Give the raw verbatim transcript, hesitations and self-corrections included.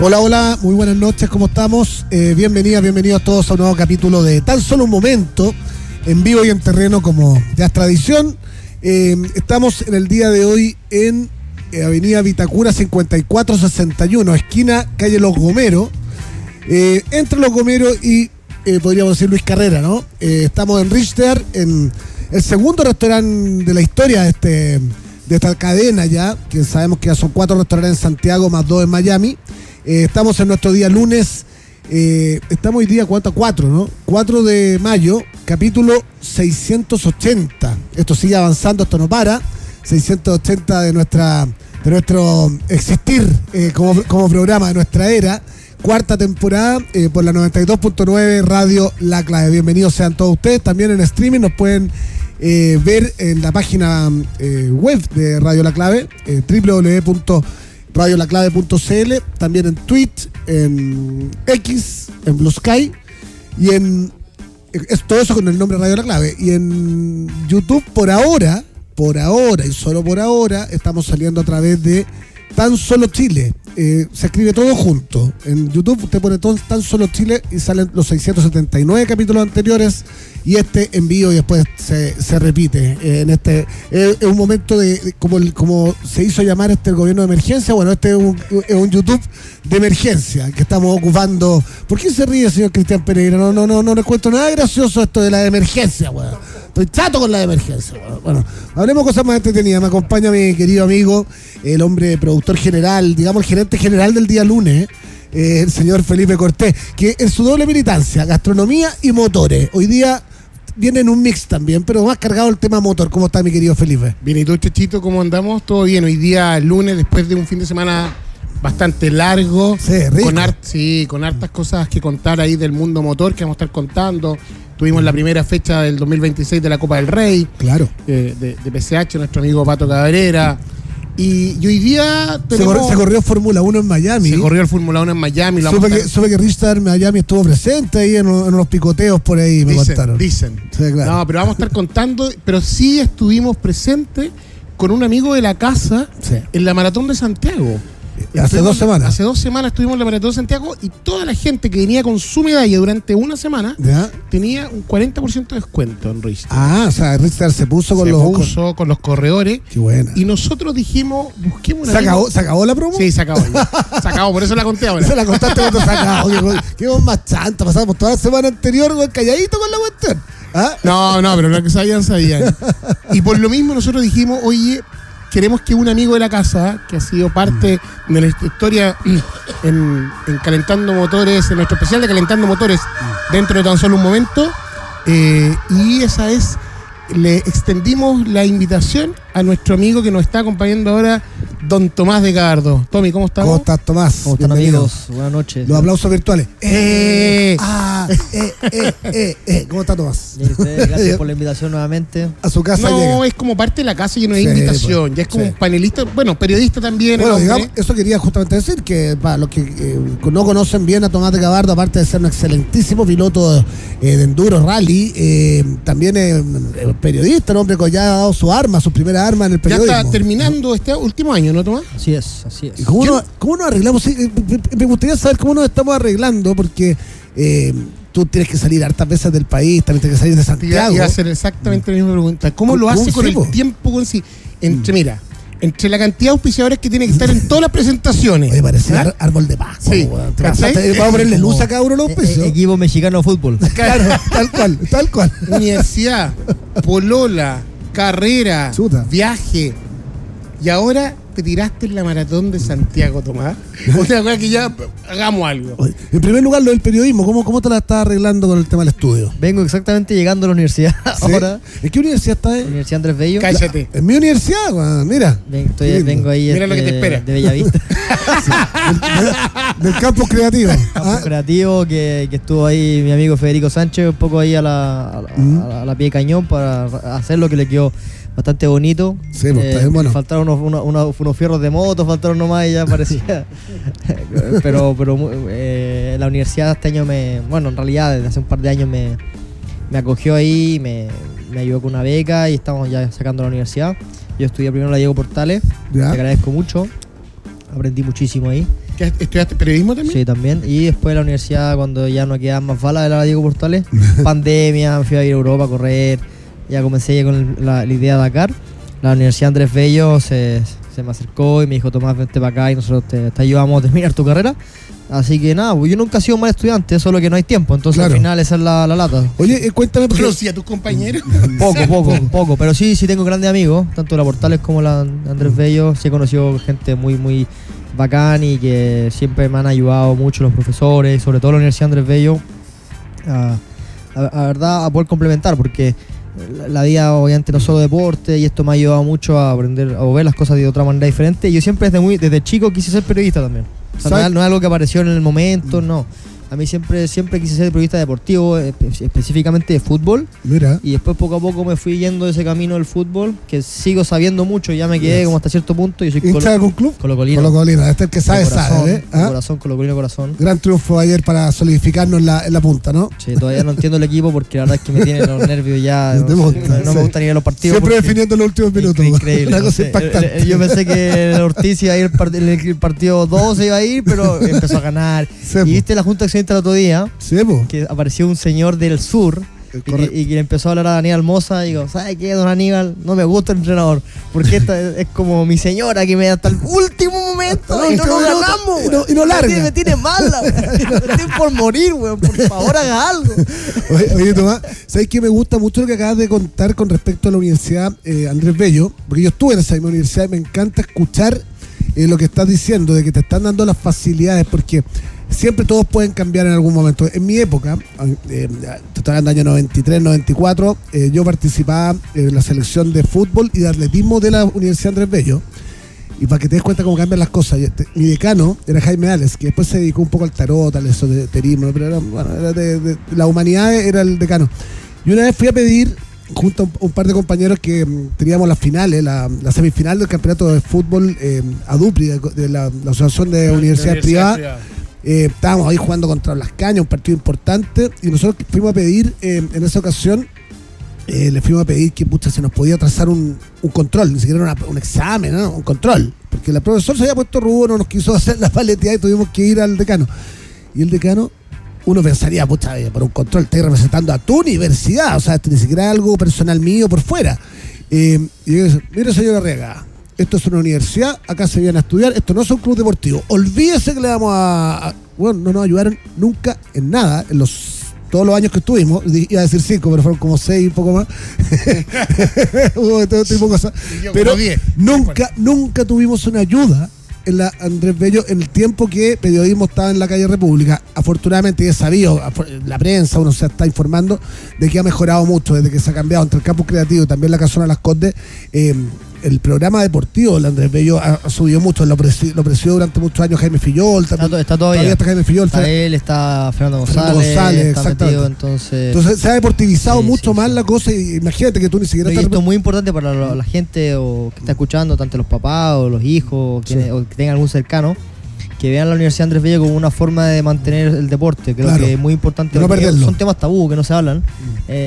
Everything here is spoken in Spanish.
Hola, hola, muy buenas noches, ¿cómo estamos? Eh, bienvenidas, bienvenidos todos a un nuevo capítulo de Tan Solo un Momento, en vivo y en terreno como ya es tradición. Eh, estamos en el día de hoy en eh, Avenida Vitacura cincuenta y cuatro sesenta y uno, esquina calle Los Gomeros, eh, entre Los Gomeros y eh, podríamos decir Luis Carrera, ¿no? Eh, estamos en Richter, en el segundo restaurante de la historia de, este, de esta cadena ya, que sabemos que ya son cuatro restaurantes en Santiago más dos en Miami. Eh, estamos en nuestro día lunes, eh, estamos hoy día cuatro, cuatro, ¿no? cuatro de mayo, capítulo seiscientos ochenta. Esto sigue avanzando, esto no para. seiscientos ochenta de nuestra de nuestro existir eh, como, como programa, de nuestra era. Cuarta temporada eh, por la noventa y dos punto nueve Radio La Clave. Bienvenidos sean todos ustedes. También en streaming nos pueden eh, ver en la página eh, web de Radio La Clave, eh, doble u doble u doble u punto radio la clave punto c l, también en Twitch, en X, en Blue Sky y en es, todo eso con el nombre Radio La Clave. Y en YouTube por ahora, por ahora y solo por ahora estamos saliendo a través de Tan Solo Chile. Eh, se escribe todo junto. En YouTube usted pone todo, Tan Solo Chile y salen los seiscientos setenta y nueve capítulos anteriores y este en vivo y después se, se repite. Eh, en este eh, es un momento de, de como, el, como se hizo llamar este el gobierno de emergencia. Bueno, este es un, es un YouTube de emergencia que estamos ocupando. ¿Por qué se ríe, señor Cristian Pereira? No, no, no, no le cuento nada gracioso esto de la emergencia, weón. Estoy chato con la emergencia. Bueno, hablemos cosas más entretenidas. Me acompaña mi querido amigo, el hombre productor general, digamos el gerente general del día lunes, eh, el señor Felipe Cortés, que en su doble militancia, gastronomía y motores, hoy día viene en un mix también, pero más cargado el tema motor. ¿Cómo está mi querido Felipe? Bien, ¿y tú, Chechito, cómo andamos? Todo bien, hoy día lunes, después de un fin de semana bastante largo, sí, rico. Con, hart, sí, con hartas cosas que contar ahí del mundo motor que vamos a estar contando. Tuvimos la primera fecha del dos mil veintiséis de la Copa del Rey. Claro. Eh, de, de P C H, nuestro amigo Pato Cabrera. Y, y hoy día tenemos... Se corrió, se corrió Fórmula uno en Miami. Se corrió el Fórmula uno en Miami. Supe que, supe que Richard Miami estuvo presente ahí en, en unos picoteos por ahí, me dicen, contaron. Dicen. Sí, claro. No, pero vamos a estar contando, pero sí estuvimos presentes con un amigo de la casa, sí, en la Maratón de Santiago. Hace dos semanas. Hace dos semanas estuvimos en la Maratón de Santiago y toda la gente que venía con su medalla durante una semana, ¿ya?, tenía un cuarenta por ciento de descuento en Richter. Ah, o sea, Richter se puso con se los... Se puso con, con los corredores. Qué buena. Y nosotros dijimos, busquemos una... ¿Se acabó, ¿Se acabó la promo? Sí, se acabó ya. Se acabó, por eso la conté ahora. Se la contaste cuando se acabó. Qué vos más chanta, pasamos toda la semana anterior calladito con la cuestión. ¿Ah? No, no, pero lo que sabían, sabían. Y por lo mismo nosotros dijimos, oye, queremos que un amigo de la casa, que ha sido parte de nuestra historia en, en Calentando Motores, en nuestro especial de Calentando Motores, dentro de Tan Solo un Momento, eh, y esa es, le extendimos la invitación a nuestro amigo que nos está acompañando ahora, don Tomás de Gabardo. Tommy, ¿cómo estás? ¿Cómo estás, Tomás? ¿Cómo están, amigos? Buenas noches. Los aplausos virtuales. ¡Eh! ¡Ah! ¡Eh, eh, eh, eh! ¿Cómo está, Tomás? Bien, ustedes, gracias por la invitación nuevamente. A su casa no, llega. es como parte de la casa y no es sí, invitación. Pues, ya es como sí, un panelista, bueno, periodista también. Bueno, digamos, eso quería justamente decir, que para los que eh, no conocen bien a Tomás de Gabardo, aparte de ser un excelentísimo piloto eh, de enduro rally, eh, también es eh, periodista, un hombre que ya ha dado su arma, su primera arma en el periodismo. Ya está terminando este último año, ¿no, Tomás? Así es, así es. ¿Y cómo, no, cómo nos arreglamos? Sí, me gustaría saber cómo nos estamos arreglando, porque eh, tú tienes que salir hartas veces del país, también tienes que salir de Santiago. Y a hacer exactamente la misma pregunta. ¿Cómo lo hace con el tiempo? Con sí? Entre, mm. mira, entre la cantidad de auspiciadores que tiene que estar en todas las presentaciones. Oye, parece ar árbol de paz. Sí. Vamos a ponerle luz a cada uno de los auspicios. E equipo mexicano de fútbol. Claro, tal cual, tal cual. Universidad, polola, carrera, Chuta. Viaje. Y ahora te tiraste en la Maratón de Santiago, Tomás. O sea, que ya hagamos algo. En primer lugar, lo del periodismo. ¿Cómo, cómo te la estás arreglando con el tema del estudio? Vengo exactamente llegando a la universidad. ¿Sí? Ahora. ¿En qué universidad estás? ¿Eh? Universidad Andrés Bello. Cállate. La, en mi universidad, man, mira. Ven, estoy, vengo ahí mira este, lo que te espera. De Bellavista. Sí. del, del campus creativo. Campus ¿Ah? creativo que, que estuvo ahí mi amigo Federico Sánchez, un poco ahí a la, a, mm. a, a la pie de cañón para hacer lo que le quedó bastante bonito. Sí, pues, eh, está bien, bueno. Faltaron unos, unos, unos, unos fierros de moto, faltaron nomás y ya parecía. pero pero eh, la universidad este año me. Bueno, en realidad desde hace un par de años me, me acogió ahí, me, me ayudó con una beca y estamos ya sacando la universidad. Yo estudié primero la Diego Portales, ¿Ya? te agradezco mucho, aprendí muchísimo ahí. ¿Qué, ¿Estudiaste periodismo también? Sí, también. Y después de la universidad, cuando ya no quedaban más balas de la Diego Portales, pandemia, me fui a ir a Europa a correr, ya comencé con la, la idea de Dakar. La Universidad Andrés Bello se, se me acercó y me dijo, Tomás, vente para acá y nosotros te, te ayudamos a terminar tu carrera. Así que nada, yo nunca he sido un mal estudiante, solo que no hay tiempo, entonces Claro. al final esa es la, la lata. Oye, eh, cuéntame, porque ¿Conocí a tus compañeros? Poco, poco, poco, pero sí, sí tengo grandes amigos, tanto la Portales como la Andrés Bello. Sí he conocido gente muy, muy bacán y que siempre me han ayudado mucho los profesores, sobre todo la Universidad Andrés Bello, a, a, a verdad, a poder complementar, porque la, la vida obviamente no solo deporte y esto me ha ayudado mucho a aprender a ver las cosas de otra manera diferente. Y yo siempre desde, muy, desde chico quise ser periodista también. O sea, no es, no es algo que apareció en el momento, no. A mí siempre, siempre quise ser periodista deportivo, espe- específicamente de fútbol. mira, Y después poco a poco me fui yendo de ese camino del fútbol, que sigo sabiendo mucho, ya me quedé Yes. como hasta cierto punto. Yo soy hincha de colo, algún club. colocolino. Colocolino, este es el que sabe, de corazón, sabe, ¿eh? de ¿Ah? corazón, colocolino de corazón. Gran triunfo ayer para solidificarnos en la, en la punta, ¿no? Sí, todavía no entiendo el equipo porque la verdad es que me tienen los nervios ya. De No, monta, no me sí. gusta ni ver los partidos. Siempre porque- definiendo los últimos minutos. Increíble. Una no cosa sé. impactante. Eh, eh, Yo pensé que el Ortiz iba a ir part- en el partido dos, se iba a ir, pero empezó a ganar. Sí, Y po. viste la junta de accionistas el otro día, Sí, po. que apareció un señor del sur y que, Correcto. y que le empezó a hablar a Daniel Moza y digo, ¿sabe qué, don Aníbal? No me gusta el entrenador, porque esta es, es como mi señora que me da hasta el último momento Hasta el y no último nos minuto, ganamos, y no- weón. y no Me larga. tiene- Me tiene mala, weón. Estoy por morir, weón. Por favor, haga algo. Oye, oye, Tomás, ¿sabes qué? Me gusta mucho lo que acabas de contar con respecto a la Universidad eh, Andrés Bello, porque yo estuve en esa misma universidad y me encanta escuchar eh, lo que estás diciendo, de que te están dando las facilidades, porque siempre todos pueden cambiar en algún momento. En mi época, eh, te estoy hablando del año noventa y tres, noventa y cuatro, eh, yo participaba en la selección de fútbol y de atletismo de la Universidad Andrés Bello. Y para que te des cuenta cómo cambian las cosas, yo- te- mi decano era Jaime Ales, que después se dedicó un poco al tarot, al esoterismo, pero era, bueno, era de, de- de la humanidad, era el decano. Y una vez fui a pedir, junto a un, un par de compañeros que mm, teníamos las finales, la, la semifinal del campeonato de fútbol eh, ADUPRI, de, de la, la Asociación de Universidades Privadas. Eh, estábamos ahí jugando contra Las Cañas, un partido importante, y nosotros fuimos a pedir, eh, en esa ocasión, eh, le fuimos a pedir que pucha, se nos podía trazar un, un control, ni siquiera una- un examen, ¿no? Un control, porque el profesor se había puesto rudo, no nos quiso hacer la paleteada y tuvimos que ir al decano. Y el decano, uno pensaría, pucha, eh, por un control estás representando a tu universidad, o sea, esto ni siquiera es algo personal mío por fuera. Eh, y yo decía, mire, señor Arriaga, esto es una universidad, acá se viene a estudiar, esto no es un club deportivo. Olvídese que le vamos a, a- Bueno, no nos ayudaron nunca en nada, en los todos los años que estuvimos, di- iba a decir cinco, pero fueron como seis y un poco más. Hubo todo tipo de cosas. Y yo Pero como diez. nunca, nunca tuvimos una ayuda en la Andrés Bello en el tiempo que periodismo estaba en la calle República. Afortunadamente, ya es sabido, afor- la prensa, uno se está informando de que ha mejorado mucho desde que se ha cambiado entre el campus creativo y también la casona Las Condes. Eh, el programa deportivo del Andrés Bello ha, ha subido mucho, lo presidió, lo presidió durante muchos años Jaime Fillol. Está, también- to- está todavía. está Jaime Fillol. Está está- él, está Fernando González, Fernando González, está exactamente. metido, entonces... Entonces se ha deportivizado Sí, mucho sí, más sí. la cosa y imagínate que tú ni siquiera Y estás... esto es muy importante para la, la gente o que está escuchando, tanto los papás o los hijos, o, quienes- Sí. o que tengan algún cercano, que vean la Universidad Andrés Bello como una forma de mantener el deporte. Creo Claro. que es muy importante. No porque perderlo. son temas tabú que no se hablan. Mm. Eh,